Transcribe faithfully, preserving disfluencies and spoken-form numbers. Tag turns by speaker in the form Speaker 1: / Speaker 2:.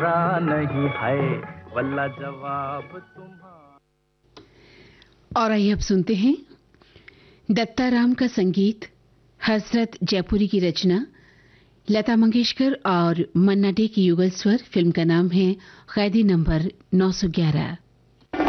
Speaker 1: नहीं है वल्ला जवाब तुम्हारा।
Speaker 2: और आइए अब सुनते हैं दत्ताराम का संगीत, हसरत जयपुरी की रचना, लता मंगेशकर और मन्ना डे की युगल स्वर। फिल्म का नाम है कैदी नंबर नौ सौ ग्यारह।